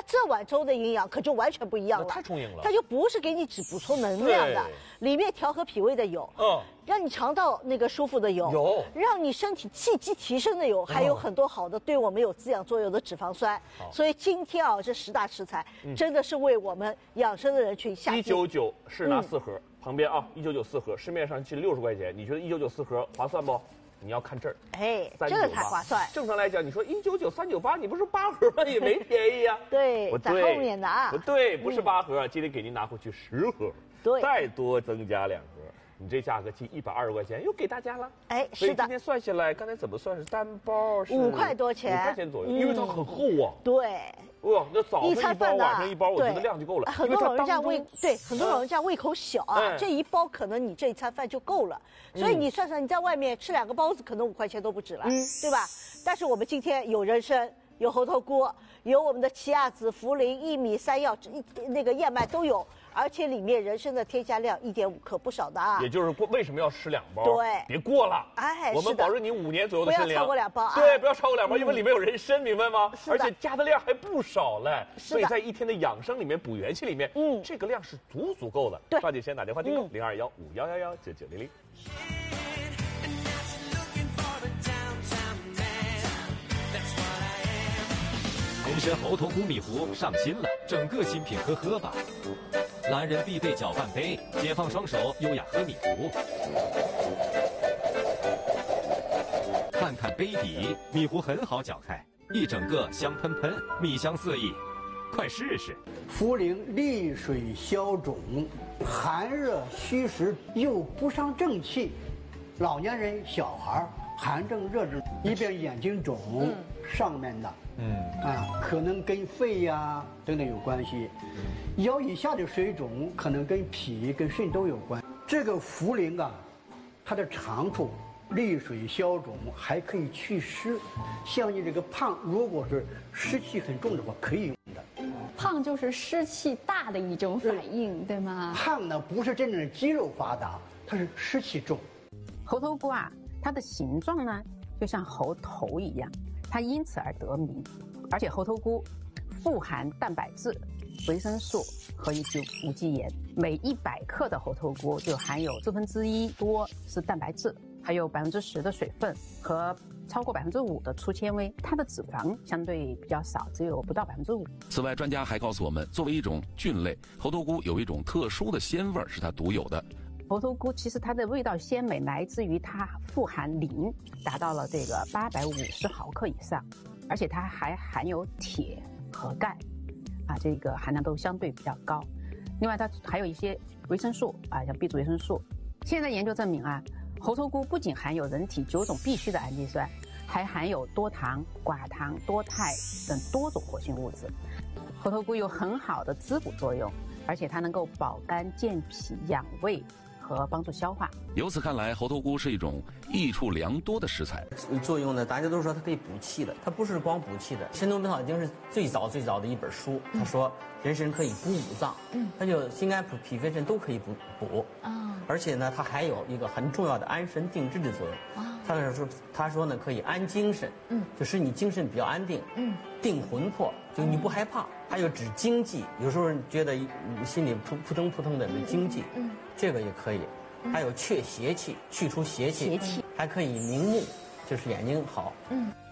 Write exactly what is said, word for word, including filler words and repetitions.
这碗粥的营养可就完全不一样了， 太充盈了。 它就不是给你只补充能量的，里面调和脾胃的有，嗯，让你肠道那个舒服的有， 有， 让你身体气机提升的有，还有很多好的对我们有滋养作用的脂肪酸。所以今天啊，这十大食材真的是为我们养生的人群下。 一九九是拿四盒，旁边啊，一九九四盒，市面上其实六十块钱，你觉得一九九四盒划算不？你要看这儿， 哎，这个才划算。 正常来讲，你说一九九三九八，你不是八盒吗？也没便宜呀。 对，在后面的啊。 不对，不是八盒，今天给您拿回去十盒， 对， 再多增加两盒。你这价格近一百二十块钱，又给大家了。 哎，是的。 所以今天算下来，刚才怎么算是单包是五块多钱， 五块钱左右，因为它很厚啊。 对。 哇，那早上一包，晚上一包，我觉得量就够了。 很多老人家胃对，很多老人家胃口小啊，这一包可能你这一餐饭就够了。所以你算算，你在外面吃两个包子，可能五块钱都不止了，对吧？但是我们今天有人参，有猴头菇，有我们的奇亚籽、茯苓、薏米、山药，那个燕麦都有。而且里面人参的添加量一点五克，不少的啊。 也就是过为什么要吃两包？ 对， 别过了。 哎， 我们保证你五年左右的参量， 不要超过两包啊。 对，不要超过两包，因为里面有人参，明白吗？ 是的。 而且加的量还不少嘞， 是所以在一天的养生里面补元气里面，嗯，这个量是足足够的。 对， 抓紧时间打电话订购零二幺五幺幺幺九九零零。 人参猴头菇米糊上新了，整个新品喝喝吧。男人必备搅拌杯，解放双手，优雅喝米糊。看看杯底，米糊很好搅开，一整个香喷喷，米香四溢，快试试。 茯苓利水消肿，寒热虚实又不伤正气，老年人、小孩寒症、热症，一边眼睛肿，嗯、上面的。嗯啊，可能跟肺呀、啊、等等有关系，腰以下的水肿可能跟脾、跟肾都有关。这个茯苓啊，它的长处利水消肿，还可以祛湿。像你这个胖，如果是湿气很重的话，可以用的。 胖就是湿气大的一种反应，对吗？ 胖呢不是真正的肌肉发达，它是湿气重。 猴头菇啊，它的形状呢就像猴头一样。它因此而得名，而且猴头菇富含蛋白质、维生素和一些无机盐，每一百克的猴头菇就含有四分之一多是蛋白质，还有百分之十的水分和超过百分之五的粗纤维，它的脂肪相对比较少，只有不到百分之五。 此外，专家还告诉我们，作为一种菌类，猴头菇有一种特殊的鲜味是它独有的。 猴头菇其实它的味道鲜美来自于它富含磷，达到了这个八百五十毫克以上，而且它还含有铁和钙，啊，这个含量都相对比较高。另外，它还有一些维生素啊，像 B 族维生素。现在研究证明啊，猴头菇不仅含有人体九种必需的氨基酸，还含有多糖、寡糖、多肽等多种活性物质。猴头菇有很好的滋补作用，而且它能够保肝健脾、养胃和帮助消化。 由此看来，猴头菇是一种益处良多的食材。 作用呢，大家都说它可以补气的，它不是光补气的。《神农本草经》是最早最早的一本书，他说人参可以补五脏，嗯，它就心肝脾脾肺肾都可以补补啊。而且呢，它还有一个很重要的安神定志的作用啊。他说他说呢，可以安精神，嗯，就使你精神比较安定，嗯，定魂魄，就你不害怕。还有止惊悸，有时候觉得心里扑扑腾扑腾的那惊悸，嗯，这个也可以。还有祛邪气，去除邪气，邪气还可以明目，就是眼睛好。嗯。